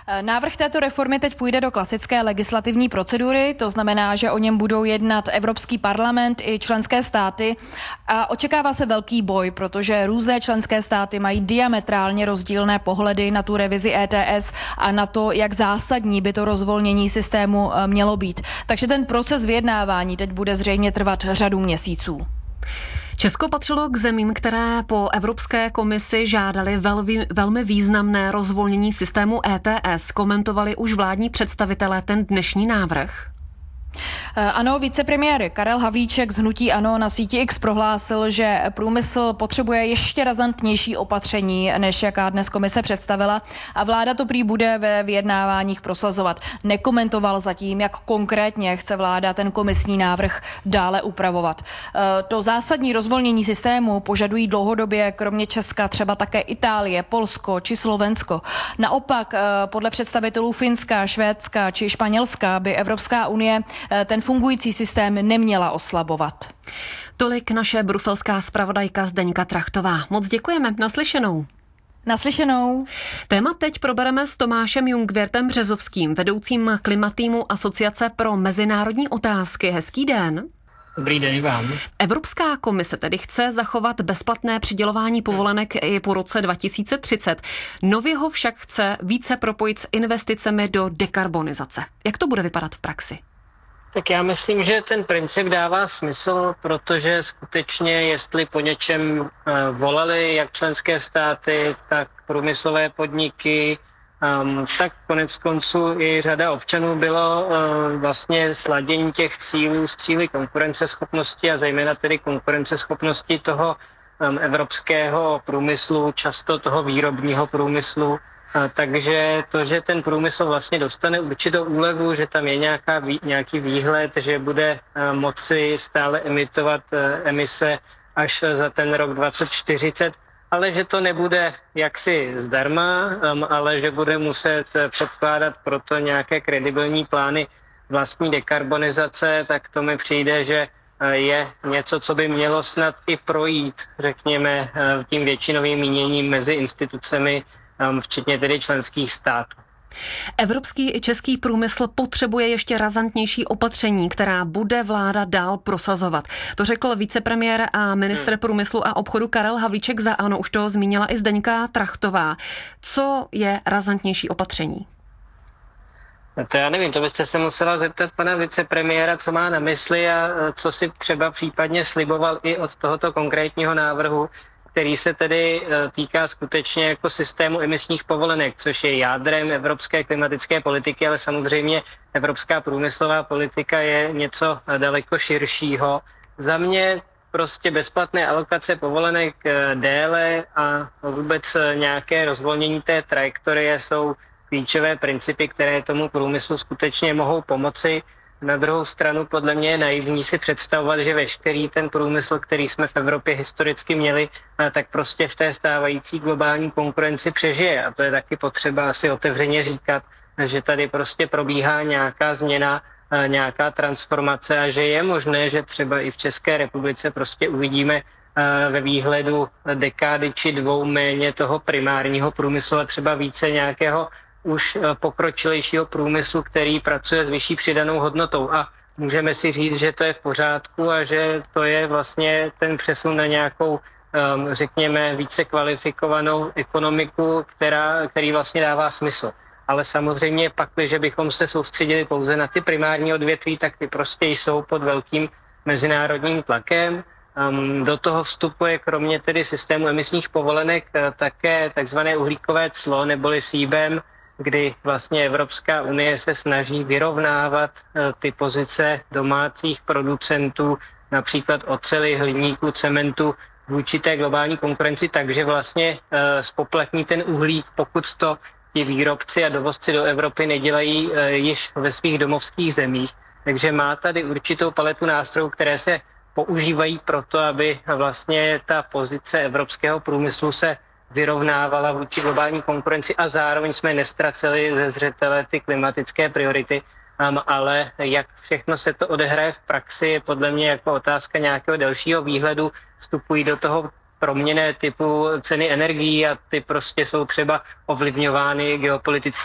Návrh této reformy teď půjde do klasické legislativní procedury, to znamená, že o něm budou jednat Evropský parlament i členské státy a očekává se velký boj, protože různé členské státy mají diametrálně rozdílné pohledy na tu revizi ETS a na to, jak zásadní by to rozvolnění systému mělo být. Takže ten proces vyjednávání teď bude zřejmě trvat řadu měsíců. Česko patřilo k zemím, které po Evropské komisi žádali velmi významné rozvolnění systému ETS. Komentovali už vládní představitelé ten dnešní návrh? Ano, vicepremiér Karel Havlíček z hnutí ANO na síti X prohlásil, že průmysl potřebuje ještě razantnější opatření, než jaká dnes komise představila, a vláda to prý bude ve vyjednáváních prosazovat. Nekomentoval zatím, jak konkrétně chce vláda ten komisní návrh dále upravovat. To zásadní rozvolnění systému požadují dlouhodobě kromě Česka třeba také Itálie, Polsko či Slovensko. Naopak, podle představitelů Finska, Švédska či Španělska by Evropská unie ten fungující systém neměla oslabovat. Tolik naše bruselská zpravodajka Zdeňka Trachtová. Moc děkujeme. Naslyšenou. Naslyšenou. Téma teď probereme s Tomášem Jungwirtem Březovským, vedoucím klimatýmu Asociace pro mezinárodní otázky. Hezký den. Dobrý den i vám. Evropská komise tedy chce zachovat bezplatné přidělování povolenek i po roce 2030. Nově ho však chce více propojit s investicemi do dekarbonizace. Jak to bude vypadat v praxi? Tak já myslím, že ten princip dává smysl, protože skutečně, jestli po něčem volali jak členské státy, tak průmyslové podniky, tak konec konců i řada občanů bylo vlastně sladění těch cílů s cíli konkurenceschopnosti a zejména tedy konkurenceschopnosti toho evropského průmyslu, často toho výrobního průmyslu. Takže to, že ten průmysl vlastně dostane určitou úlevu, že tam je nějaký výhled, že bude moci stále emitovat emise až za ten rok 2040, ale že to nebude jaksi zdarma, ale že bude muset předkládat proto nějaké kredibilní plány vlastní dekarbonizace, tak to mi přijde, že je něco, co by mělo snad i projít, řekněme, tím většinovým míněním mezi institucemi, včetně tedy členských států. Evropský i český průmysl potřebuje ještě razantnější opatření, která bude vláda dál prosazovat. To řekl vicepremiér a ministr průmyslu a obchodu Karel Havlíček za ANO, už to zmínila i Zdeňka Trachtová. Co je razantnější opatření? To já nevím, to byste se musela zeptat pana vicepremiéra, co má na mysli a co si třeba případně sliboval i od tohoto konkrétního návrhu, který se tedy týká skutečně jako systému emisních povolenek, což je jádrem evropské klimatické politiky, ale samozřejmě evropská průmyslová politika je něco daleko širšího. Za mě prostě bezplatné alokace povolenek déle a vůbec nějaké rozvolnění té trajektorie jsou klíčové principy, které tomu průmyslu skutečně mohou pomoci. Na druhou stranu podle mě je naivní si představovat, že veškerý ten průmysl, který jsme v Evropě historicky měli, tak prostě v té stávající globální konkurenci přežije. A to je taky potřeba asi otevřeně říkat, že tady prostě probíhá nějaká změna, nějaká transformace a že je možné, že třeba i v České republice prostě uvidíme ve výhledu dekády či dvou méně toho primárního průmyslu a třeba více nějakého už pokročilejšího průmyslu, který pracuje s vyšší přidanou hodnotou. A můžeme si říct, že to je v pořádku a že to je vlastně ten přesun na nějakou, řekněme, více kvalifikovanou ekonomiku, který vlastně dává smysl. Ale samozřejmě pak, když bychom se soustředili pouze na ty primární odvětví, tak ty prostě jsou pod velkým mezinárodním tlakem. Do toho vstupuje kromě tedy systému emisních povolenek také takzvané uhlíkové clo neboli CBAM, kdy vlastně Evropská unie se snaží vyrovnávat ty pozice domácích producentů, například oceli, hliníku, cementu vůči té globální konkurenci, takže vlastně spoplatní ten uhlík, pokud to ti výrobci a dovozci do Evropy nedělají již ve svých domovských zemích. Takže má tady určitou paletu nástrojů, které se používají proto, aby vlastně ta pozice evropského průmyslu se vyrovnávala vůči globální konkurenci a zároveň jsme nestraceli ze zřetele ty klimatické priority, ale jak všechno se to odehraje v praxi je podle mě jako otázka nějakého delšího výhledu. Vstupují do toho proměnné typu ceny energií a ty prostě jsou třeba ovlivňovány geopolitickými